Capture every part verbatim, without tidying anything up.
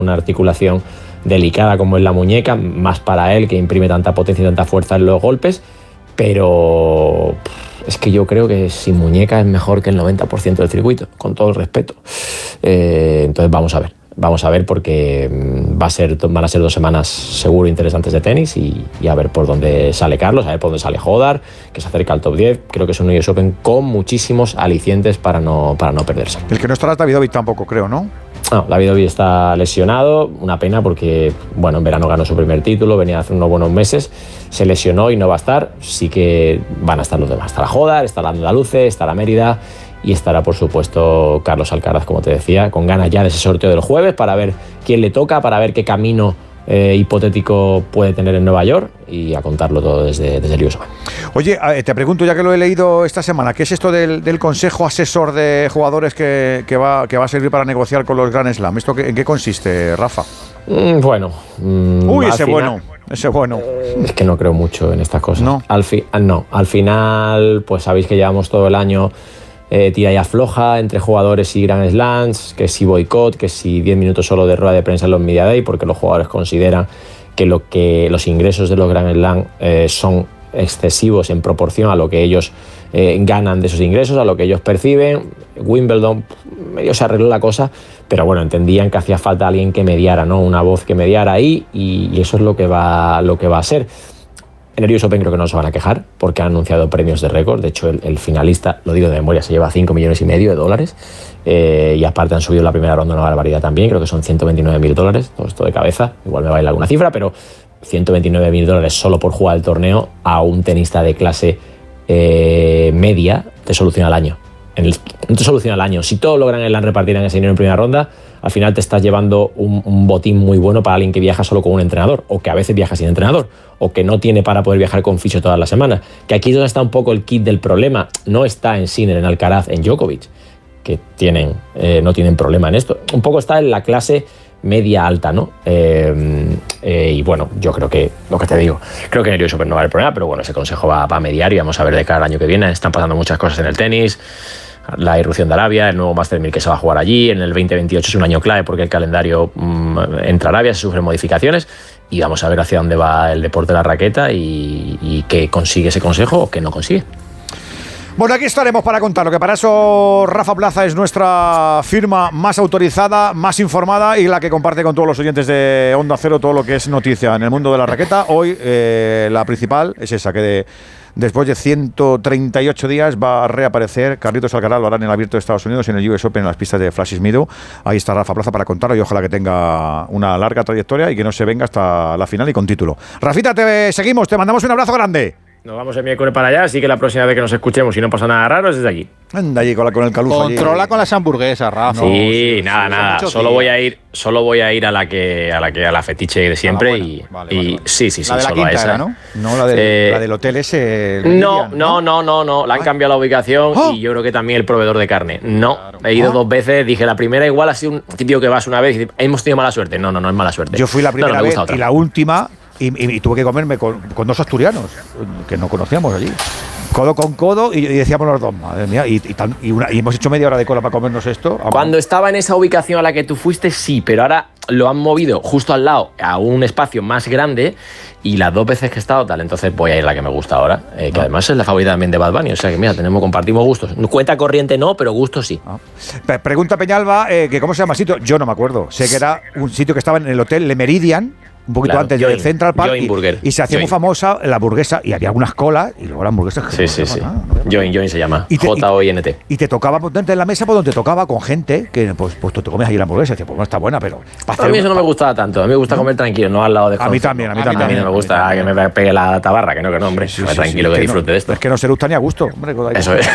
una articulación delicada como es la muñeca, más para él, que imprime tanta potencia y tanta fuerza en los golpes, pero es que yo creo que sin muñeca es mejor que el noventa por ciento del circuito, con todo el respeto. Eh, entonces vamos a ver, vamos a ver porque va a ser, van a ser dos semanas seguro interesantes de tenis y, y a ver por dónde sale Carlos, a ver por dónde sale Hodar, que se acerca al top diez. Creo que es un U S Open con muchísimos alicientes para no, para no perderse. El que no estará es Davidovich tampoco, creo, ¿no? No, Davidovich está lesionado, una pena porque, bueno, en verano ganó su primer título, venía hace unos buenos meses, se lesionó y no va a estar. Sí que van a estar los demás. Estará Hodar, estará Andaluce, estará Mérida y estará, por supuesto, Carlos Alcaraz, como te decía, con ganas ya de ese sorteo del jueves para ver quién le toca, para ver qué camino eh, hipotético puede tener en Nueva York y a contarlo todo desde, desde el U S Open. Oye, te pregunto, ya que lo he leído esta semana, ¿qué es esto del, del consejo asesor de jugadores que, que, va, que va a servir para negociar con los Grand Slam? ¿Esto qué, en qué consiste, Rafa? Mm, bueno. Mm, Uy, ese final, bueno, ese bueno. Eh, es que no creo mucho en estas cosas. No. Al, fi, no, al final, pues sabéis que llevamos todo el año eh, tira y afloja entre jugadores y Grand Slams, que si boicot, que si diez minutos solo de rueda de prensa en los Media Day, porque los jugadores consideran que, lo que los ingresos de los Grand Slam eh, son excesivos en proporción a lo que ellos eh, ganan de esos ingresos, a lo que ellos perciben. Wimbledon medio se arregló la cosa, pero bueno, entendían que hacía falta alguien que mediara, ¿no? Una voz que mediara ahí, y, y eso es lo que va, lo que va a ser. En el U S Open creo que no se van a quejar porque han anunciado premios de récord. De hecho, el, el finalista, lo digo de memoria, se lleva cinco millones y medio de dólares, eh, y aparte han subido la primera ronda una barbaridad también, creo que son ciento veintinueve mil dólares, todo esto de cabeza, igual me baila alguna cifra, pero ciento veintinueve mil dólares solo por jugar el torneo a un tenista de clase eh, media te soluciona el año. En el, no te soluciona el año. Si todos logran el repartirán ese dinero en primera ronda, al final te estás llevando un, un botín muy bueno para alguien que viaja solo con un entrenador, o que a veces viaja sin entrenador, o que no tiene para poder viajar con fisio todas las semanas. Que aquí es donde está un poco el kit del problema. No está en Sinner, en Alcaraz, en Djokovic, que tienen, eh, no tienen problema en esto. Un poco está en la clase media alta, ¿no? Eh, eh, y bueno, yo creo que, lo que te digo, creo que en el U S Open no va a haber problema, pero bueno, ese consejo va, va a mediar y vamos a ver de cara al año que viene. Están pasando muchas cosas en el tenis, la irrupción de Arabia, el nuevo Master mil que se va a jugar allí, en el veinte veintiocho es un año clave porque el calendario mmm, entra a Arabia, se sufren modificaciones y vamos a ver hacia dónde va el deporte de la raqueta y, y qué consigue ese consejo o qué no consigue. Bueno, aquí estaremos para contarlo, que para eso Rafa Plaza es nuestra firma más autorizada, más informada y la que comparte con todos los oyentes de Onda Cero todo lo que es noticia en el mundo de la raqueta. Hoy eh, la principal es esa, que de, después de ciento treinta y ocho días va a reaparecer Carlitos Alcaraz, lo hará en el Abierto de Estados Unidos y en el U S Open en las pistas de Flash Meadow. Ahí está Rafa Plaza para contarlo y ojalá que tenga una larga trayectoria y que no se venga hasta la final y con título. Rafita, te seguimos, te mandamos un abrazo grande. Nos vamos el miércoles para allá, así que la próxima vez que nos escuchemos y no pasa nada raro es desde allí. Anda allí con, la, con el calufo. Controla allí con las hamburguesas, Rafa. Sí, no, sí nada, sí, nada. Solo días. voy a ir, solo voy a ir a la que, a la que a la fetiche de siempre y, vale, y vale, vale. sí, sí, sí, la de la solo quinta a esa. Era, ¿no? No la del, eh, la del hotel ese. No, Lilian, no, no, no, no. La han Ay. cambiado la ubicación oh. y yo creo que también el proveedor de carne. No, claro. he ido oh. dos veces. Dije la primera igual ha sido un típico que vas una vez y dices, hemos tenido mala suerte. No, no, no es mala suerte. Yo fui la primera no, no, vez y la última. Y, y, y tuve que comerme con, con dos asturianos que no conocíamos allí, codo con codo, y, y decíamos los dos, madre mía, y, y, tan, y, una, y hemos hecho media hora de cola para comernos esto. Vamos. Cuando estaba en esa ubicación a la que tú fuiste, sí, pero ahora lo han movido justo al lado a un espacio más grande y las dos veces que he estado tal, entonces voy a ir a la que me gusta ahora, eh, que no. además es la favorita también de Bad Bunny, o sea que mira, tenemos, compartimos gustos. Cuenta corriente no, pero gustos sí. Ah. Pregunta Peñalba, eh, que ¿cómo se llama el sitio? Yo no me acuerdo, sé que era un sitio que estaba en el hotel Le Meridian, un poquito claro, antes Join, del Central Park y, y se hacía Join. muy famosa la hamburguesa y había algunas colas y luego las hamburguesas que sí, sí, sí. Nada, no Join, Join se llama J O I N T y te tocaba ponerte en la mesa por donde te tocaba con gente que pues, pues tú te comes ahí la hamburguesa y dices, pues no está buena, pero a mí eso no me gustaba tanto, a mí me gusta ¿no? comer tranquilo, no al lado de a mí también, a mí a también a mí no me gusta a que me pegue la tabarra, que no, que no, hombre, sí, sí, tranquilo sí, que, que disfrute no, de esto. Es que no se gusta ni a gusto, hombre. Eso es.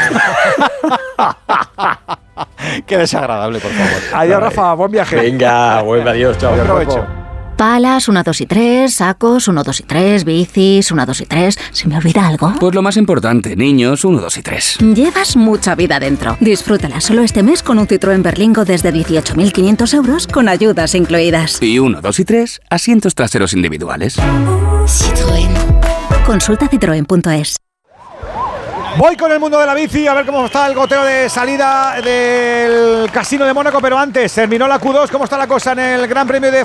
Qué desagradable, por favor. Adiós, Rafa, buen viaje. Venga, buen adiós, chao. Aprovecho. Palas, uno, dos y tres, sacos, uno, dos y tres, bicis, uno, dos y tres. ¿Se me olvida algo? Pues lo más importante, niños, uno, dos y tres. Llevas mucha vida dentro. Disfrútala solo este mes con un Citroën Berlingo desde dieciocho mil quinientos euros con ayudas incluidas. Y uno, dos y tres, asientos traseros individuales. Citroën. Consulta citroen punto es. Voy con el mundo de la bici a ver cómo está el goteo de salida del Casino de Mónaco, pero antes terminó la Q dos. ¿Cómo está la cosa en el Gran Premio de